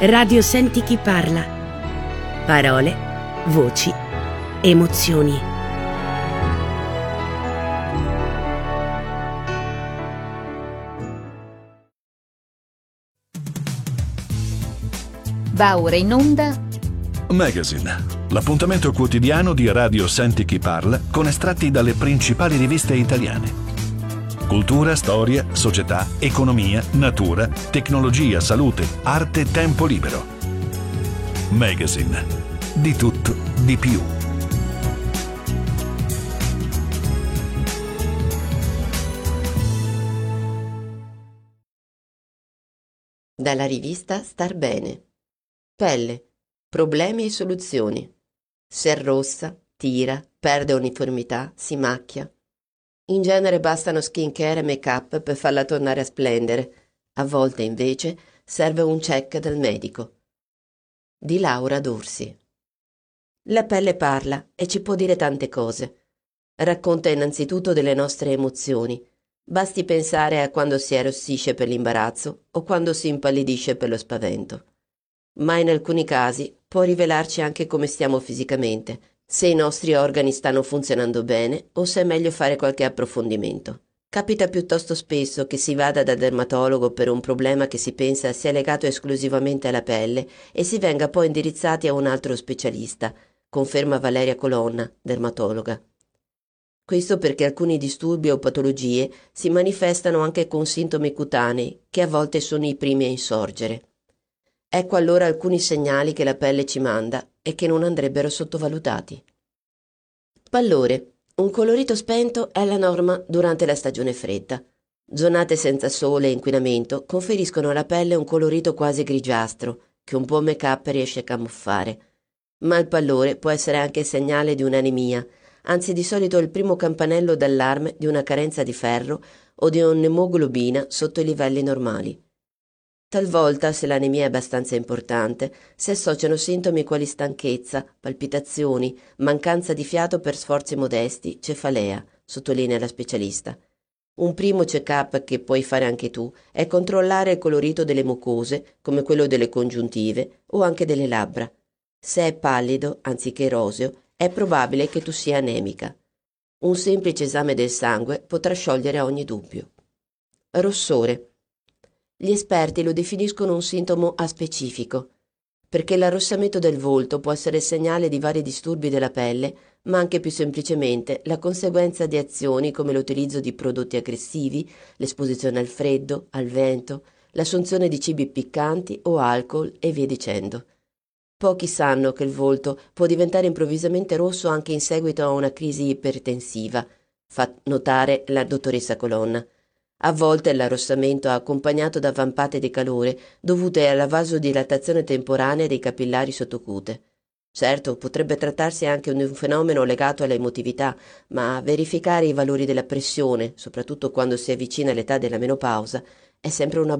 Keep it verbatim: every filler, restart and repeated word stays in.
Radio Senti chi parla. Parole, voci, emozioni. Va ora in onda Magazine, l'appuntamento quotidiano di Radio Senti chi parla con estratti dalle principali riviste italiane. Cultura, storia, società, economia, natura, tecnologia, salute, arte, tempo libero. Magazine, di tutto, di più. Dalla rivista Star Bene. Pelle, problemi e soluzioni. Si arrossa, tira, perde uniformità, si macchia. In genere bastano skincare e make-up per farla tornare a splendere. A volte, invece, serve un check dal medico. Di Laura Dorsi. La pelle parla e ci può dire tante cose. Racconta innanzitutto delle nostre emozioni. Basti pensare a quando si arrossisce per l'imbarazzo o quando si impallidisce per lo spavento. Ma in alcuni casi può rivelarci anche come stiamo fisicamente, se i nostri organi stanno funzionando bene o se è meglio fare qualche approfondimento. Capita piuttosto spesso che si vada dal dermatologo per un problema che si pensa sia legato esclusivamente alla pelle e si venga poi indirizzati a un altro specialista, conferma Valeria Colonna, dermatologa. Questo perché alcuni disturbi o patologie si manifestano anche con sintomi cutanei, che a volte sono i primi a insorgere. Ecco allora alcuni segnali che la pelle ci manda e che non andrebbero sottovalutati. Pallore. Un colorito spento è la norma durante la stagione fredda. Giornate senza sole e inquinamento conferiscono alla pelle un colorito quasi grigiastro, che un buon make-up riesce a camuffare. Ma il pallore può essere anche segnale di un'anemia, anzi di solito è il primo campanello d'allarme di una carenza di ferro o di un'emoglobina sotto i livelli normali. Talvolta, se l'anemia è abbastanza importante, si associano sintomi quali stanchezza, palpitazioni, mancanza di fiato per sforzi modesti, cefalea, sottolinea la specialista. Un primo check-up che puoi fare anche tu è controllare il colorito delle mucose, come quello delle congiuntive o anche delle labbra. Se è pallido, anziché roseo, è probabile che tu sia anemica. Un semplice esame del sangue potrà sciogliere ogni dubbio. Rossore. Gli esperti lo definiscono un sintomo aspecifico, perché l'arrossamento del volto può essere segnale di vari disturbi della pelle, ma anche più semplicemente la conseguenza di azioni come l'utilizzo di prodotti aggressivi, l'esposizione al freddo, al vento, l'assunzione di cibi piccanti o alcol e via dicendo. Pochi sanno che il volto può diventare improvvisamente rosso anche in seguito a una crisi ipertensiva, fa notare la dottoressa Colonna. A volte l'arrossamento è accompagnato da vampate di calore dovute alla vasodilatazione temporanea dei capillari sottocute. Certo, potrebbe trattarsi anche di un fenomeno legato all'emotività, ma verificare i valori della pressione, soprattutto quando si avvicina l'età della menopausa, è sempre una